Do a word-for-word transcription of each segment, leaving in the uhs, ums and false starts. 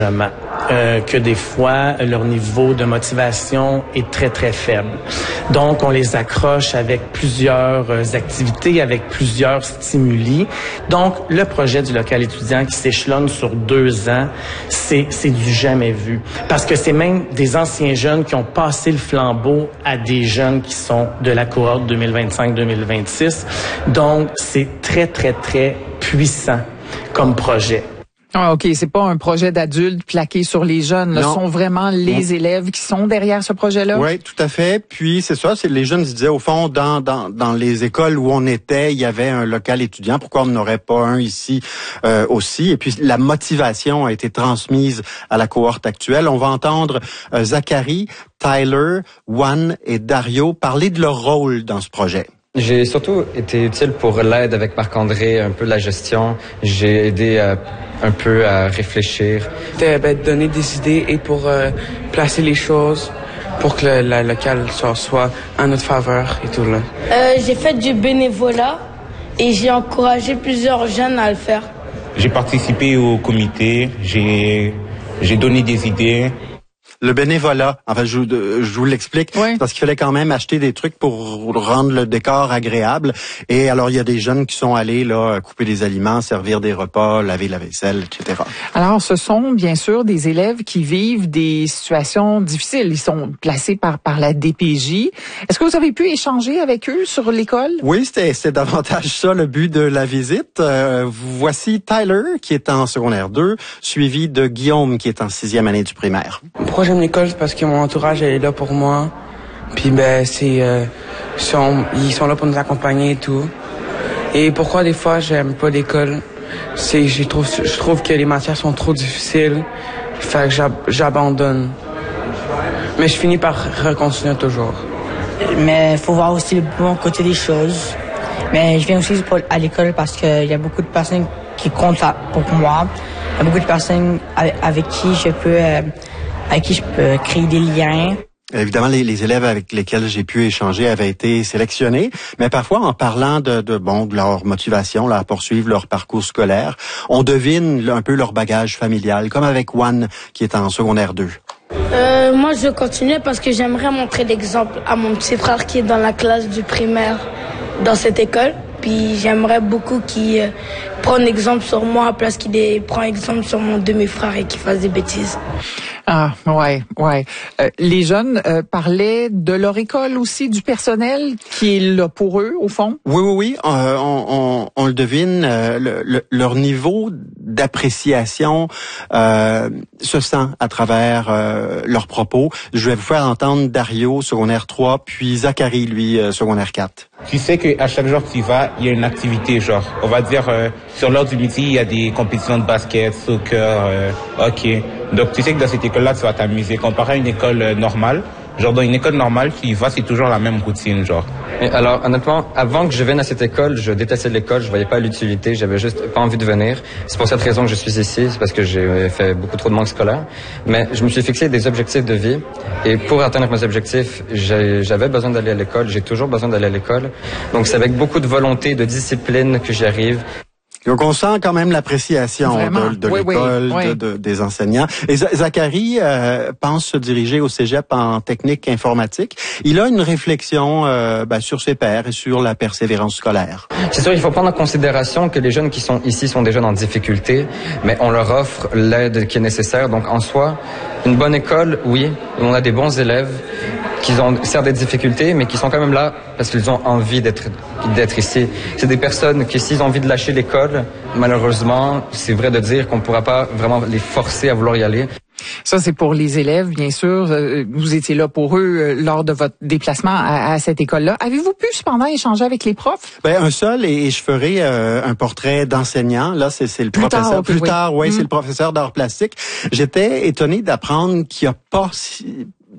Euh, que des fois, leur niveau de motivation est très, très faible. Donc, on les accroche avec plusieurs euh, activités, avec plusieurs stimuli. Donc, le projet du local étudiant qui s'échelonne sur deux ans, c'est, c'est du jamais vu. Parce que c'est même des anciens jeunes qui ont passé le flambeau à des jeunes qui sont de la cohorte deux mille vingt-cinq deux mille vingt-six. Donc, c'est très, très, très puissant comme projet. Ah, OK, c'est pas un projet d'adultes plaqué sur les jeunes. Ce sont vraiment les non. élèves qui sont derrière ce projet-là? Oui, tout à fait. Puis, c'est ça, c'est les jeunes se disaient, au fond, dans, dans, dans les écoles où on était, il y avait un local étudiant. Pourquoi on n'aurait pas un ici euh, aussi? Et puis, la motivation a été transmise à la cohorte actuelle. On va entendre euh, Zachary, Tyler, Juan et Dario parler de leur rôle dans ce projet. J'ai surtout été utile pour l'aide avec Marc-André, un peu la gestion. J'ai aidé à, un peu à réfléchir. De ben, donner des idées et pour euh, placer les choses pour que le, le local soit, soit en notre faveur et tout là. Euh, j'ai fait du bénévolat et j'ai encouragé plusieurs jeunes à le faire. J'ai participé au comité, j'ai, j'ai donné des idées. Le bénévolat, en fait, je, je vous l'explique, oui. parce qu'il fallait quand même acheter des trucs pour rendre le décor agréable. Et alors, il y a des jeunes qui sont allés là couper des aliments, servir des repas, laver la vaisselle, et cetera. Alors, ce sont bien sûr des élèves qui vivent des situations difficiles. Ils sont placés par par la D P J. Est-ce que vous avez pu échanger avec eux sur l'école? Oui, c'était c'est davantage ça le but de la visite. Euh, voici Tyler, qui est en secondaire deux, suivi de Guillaume, qui est en sixième année du primaire. Pourquoi j'aime l'école, c'est parce que mon entourage est là pour moi. Puis ben c'est euh, sont, ils sont là pour nous accompagner et tout. Et pourquoi des fois j'aime pas l'école, c'est je trouve je trouve que les matières sont trop difficiles. Fait que j'ab, j'abandonne. Mais je finis par recontinuer toujours. Mais il faut voir aussi le bon côté des choses. Mais je viens aussi à l'école parce qu'il y a beaucoup de personnes qui comptent pour moi. Il y a beaucoup de personnes avec qui je peux euh, avec qui je peux créer des liens. Évidemment, les, les élèves avec lesquels j'ai pu échanger avaient été sélectionnés, mais parfois en parlant de, de bon de leur motivation là, à poursuivre leur parcours scolaire, on devine un peu leur bagage familial, comme avec Juan qui est en secondaire deux. Euh, moi, je continuais parce que j'aimerais montrer l'exemple à mon petit frère qui est dans la classe du primaire dans cette école. Puis j'aimerais beaucoup qu'il euh, prenne exemple sur moi à la place qu'il ait, prenne exemple sur mon demi-frère et qu'il fasse des bêtises. Ah, ouais, ouais. Euh, les jeunes euh, parlaient de leur école aussi, du personnel qui est là pour eux, au fond? Oui, oui, oui. Euh, on, on, on le devine. Euh, le, le, leur niveau d'appréciation euh, se sent à travers euh, leurs propos. Je vais vous faire entendre Dario, secondaire trois, puis Zachary, lui, euh, secondaire quatre. Tu sais qu'à chaque jour que tu y vas, il y a une activité, genre, on va dire, euh, sur l'heure du midi, il y a des compétitions de basket, soccer, euh, hockey. Donc, tu sais que dans cette école-là, tu vas t'amuser. Comparé à une école euh, normale, genre, dans une école normale, tu y vas, c'est toujours la même routine, genre. Et alors, honnêtement, avant que je vienne à cette école, je détestais l'école, je voyais pas l'utilité, j'avais juste pas envie de venir. C'est pour cette raison que je suis ici, c'est parce que j'ai fait beaucoup trop de manque scolaire. Mais je me suis fixé des objectifs de vie, et pour atteindre mes objectifs, j'ai, j'avais besoin d'aller à l'école, j'ai toujours besoin d'aller à l'école. Donc c'est avec beaucoup de volonté, de discipline que j'y arrive. Donc, on sent quand même l'appréciation de, de oui, l'école, oui, oui. De, de, des enseignants. Et Zachary euh, pense se diriger au cégep en technique informatique. Il a une réflexion euh, ben, sur ses pairs et sur la persévérance scolaire. C'est sûr, il faut prendre en considération que les jeunes qui sont ici sont des jeunes en difficulté, mais on leur offre l'aide qui est nécessaire. Donc, en soi, une bonne école, oui, on a des bons élèves qui ont certes des difficultés, mais qui sont quand même là parce qu'ils ont envie d'être d'être ici. C'est des personnes qui, s'ils ont envie de lâcher l'école, malheureusement, c'est vrai de dire qu'on ne pourra pas vraiment les forcer à vouloir y aller. Ça, c'est pour les élèves, bien sûr. Vous étiez là pour eux lors de votre déplacement à, à cette école-là. Avez-vous pu cependant échanger avec les profs? Ben un seul, et, et je ferai euh, un portrait d'enseignant. Là, c'est, c'est le plus professeur. Tard, okay, plus oui. tard, oui, mmh. c'est le professeur d'art plastique. J'étais étonné d'apprendre qu'il n'y a pas si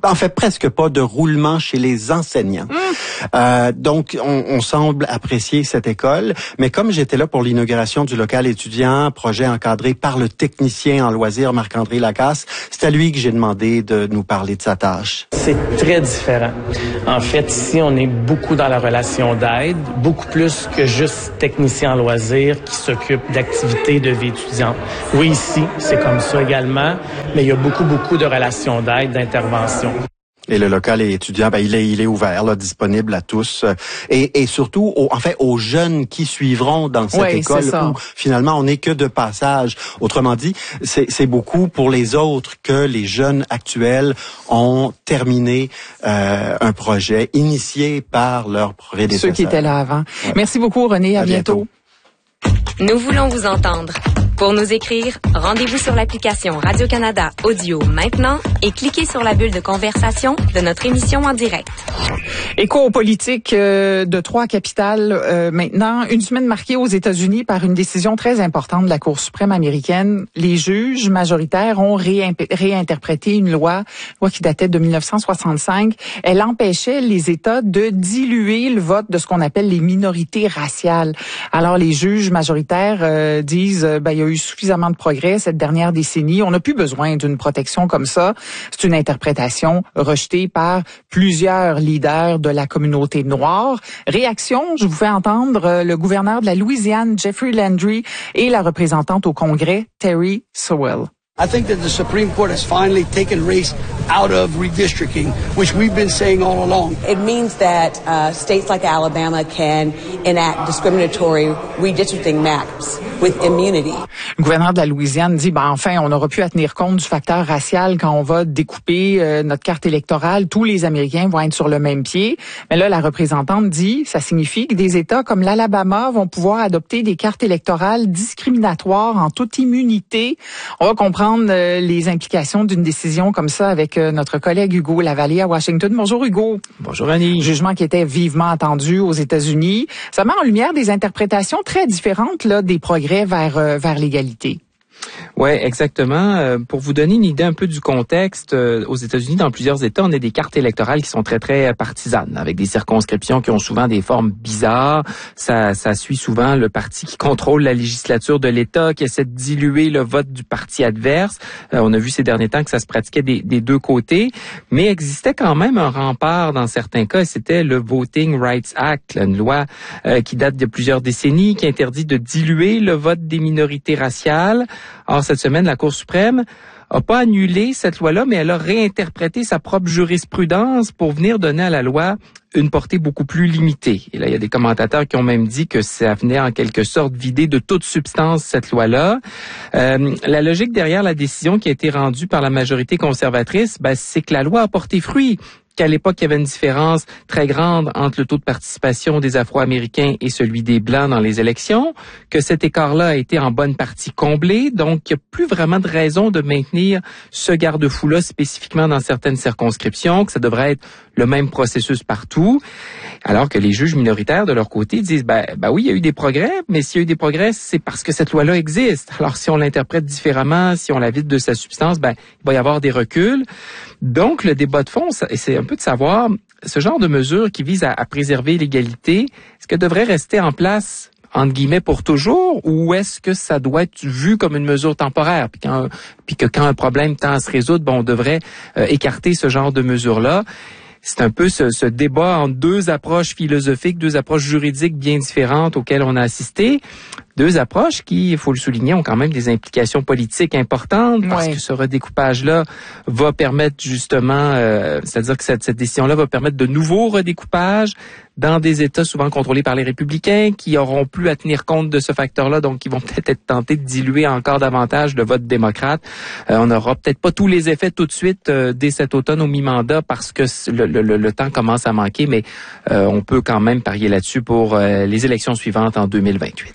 en fait presque pas de roulement chez les enseignants. Mmh. Euh, donc, on, on semble apprécier cette école. Mais comme j'étais là pour l'inauguration du local étudiant, projet encadré par le technicien en loisirs Marc-André Lacasse, c'est à lui que j'ai demandé de nous parler de sa tâche. C'est très différent. En fait, ici, on est beaucoup dans la relation d'aide, beaucoup plus que juste technicien en loisirs qui s'occupe d'activités de vie étudiante. Oui, ici, c'est comme ça également, mais il y a beaucoup, beaucoup de relations d'aide, d'intervention. Et le local étudiant, ben il est il est ouvert, là, disponible à tous, et, et surtout, aux, en fait, aux jeunes qui suivront dans cette oui, école où finalement on n'est que de passage. Autrement dit, c'est, c'est beaucoup pour les autres que les jeunes actuels ont terminé euh, un projet initié par leur prédécesseur. Ceux qui étaient là avant. Ouais. Merci beaucoup, René. À, à bientôt. bientôt. Nous voulons vous entendre. Pour nous écrire, rendez-vous sur l'application Radio-Canada Audio maintenant et cliquez sur la bulle de conversation de notre émission en direct. Écho aux politiques euh, de trois capitales euh, maintenant. Une semaine marquée aux États-Unis par une décision très importante de la Cour suprême américaine. Les juges majoritaires ont réimp- réinterprété une loi, loi qui datait de dix-neuf cent soixante-cinq. Elle empêchait les États de diluer le vote de ce qu'on appelle les minorités raciales. Alors les juges majoritaires euh, disent, euh, ben, il y a eu suffisamment de progrès cette dernière décennie. On n'a plus besoin d'une protection comme ça. C'est une interprétation rejetée par plusieurs leaders de la communauté noire. Réaction, je vous fais entendre le gouverneur de la Louisiane, Jeffrey Landry, et la représentante au Congrès, Terry Sewell. I think that the Supreme Court has finally taken race out of redistricting, which we've been saying all along. It means that uh, states like Alabama can enact discriminatory redistricting maps with immunity. Le gouverneur de la Louisiane dit, ben enfin, on aura pu à tenir compte du facteur racial quand on va découper euh, notre carte électorale. Tous les Américains vont être sur le même pied. Mais là, la représentante dit, ça signifie que des États comme l'Alabama vont pouvoir adopter des cartes électorales discriminatoires en toute immunité. On va comprendre les implications d'une décision comme ça avec notre collègue Hugo Lavallée à Washington. Bonjour Hugo. Bonjour Annie. Jugement qui était vivement attendu aux États-Unis. Ça met en lumière des interprétations très différentes là des progrès vers vers l'égalité. Ouais, exactement. Euh, pour vous donner une idée un peu du contexte, euh, aux États-Unis, dans plusieurs États, on a des cartes électorales qui sont très, très partisanes, avec des circonscriptions qui ont souvent des formes bizarres. Ça, ça suit souvent le parti qui contrôle la législature de l'État, qui essaie de diluer le vote du parti adverse. Euh, on a vu ces derniers temps que ça se pratiquait des, des deux côtés, mais existait quand même un rempart dans certains cas, et c'était le Voting Rights Act, là, une loi euh, qui date de plusieurs décennies, qui interdit de diluer le vote des minorités raciales. Or, cette semaine, la Cour suprême a pas annulé cette loi-là, mais elle a réinterprété sa propre jurisprudence pour venir donner à la loi une portée beaucoup plus limitée. Et là, il y a des commentateurs qui ont même dit que ça venait en quelque sorte vider de toute substance cette loi-là. Euh, la logique derrière la décision qui a été rendue par la majorité conservatrice, ben, c'est que la loi a porté fruit. Qu'à l'époque, il y avait une différence très grande entre le taux de participation des Afro-Américains et celui des Blancs dans les élections, que cet écart-là a été en bonne partie comblé, donc il n'y a plus vraiment de raison de maintenir ce garde-fou-là spécifiquement dans certaines circonscriptions, que ça devrait être le même processus partout, alors que les juges minoritaires, de leur côté, disent, ben, ben oui, il y a eu des progrès, mais s'il y a eu des progrès, c'est parce que cette loi-là existe. Alors, si on l'interprète différemment, si on la vide de sa substance, ben, il va y avoir des reculs. Donc, le débat de fond, c'est un peu de savoir, ce genre de mesures qui visent à, à préserver l'égalité, est-ce que devrait rester en place entre guillemets pour toujours, ou est-ce que ça doit être vu comme une mesure temporaire, puis, quand, puis que quand un problème tend à se résoudre, bon, on devrait euh, écarter ce genre de mesures-là. C'est un peu ce, ce débat entre deux approches philosophiques, deux approches juridiques bien différentes auxquelles on a assisté. Deux approches qui, il faut le souligner, ont quand même des implications politiques importantes parce oui. que ce redécoupage-là va permettre justement, euh, c'est-à-dire que cette, cette décision-là va permettre de nouveaux redécoupages dans des États souvent contrôlés par les républicains qui auront plus à tenir compte de ce facteur-là, donc qui vont peut-être être tentés de diluer encore davantage le vote démocrate. Euh, on n'aura peut-être pas tous les effets tout de suite euh, dès cet automne au mi-mandat parce que le, le, le temps commence à manquer, mais euh, on peut quand même parier là-dessus pour euh, les élections suivantes en deux mille vingt-huit. Du côté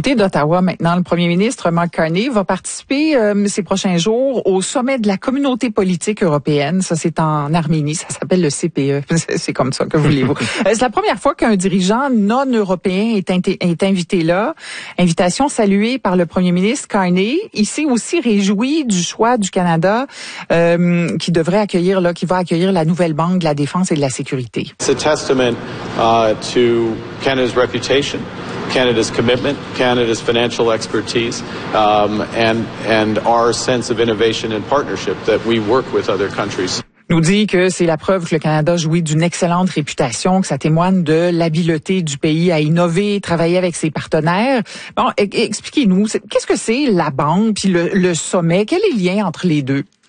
côté d'Ottawa, maintenant, le premier ministre Mark Carney va participer euh, ces prochains jours au sommet de la communauté politique européenne. Ça, c'est en Arménie. Ça s'appelle le C P E. C'est comme ça, que voulez-vous. C'est la première fois qu'un dirigeant non européen est, est invité là. Invitation saluée par le premier ministre Carney. Il s'est aussi réjoui du choix du Canada euh, qui devrait accueillir, là, qui va accueillir la nouvelle Banque de la Défense et de la Sécurité. It's a testament uh, to Canada's reputation, Canada's commitment, Canada's financial expertise, um, and and our sense of innovation and partnership that we work with other countries. Nous dit que c'est la preuve que le Canada jouit d'une excellente réputation, que ça témoigne de l'habileté du pays à innover, travailler avec ses partenaires. Bon, expliquez-nous, qu'est-ce que c'est la banque puis le, le sommet? Quel est le lien entre les deux?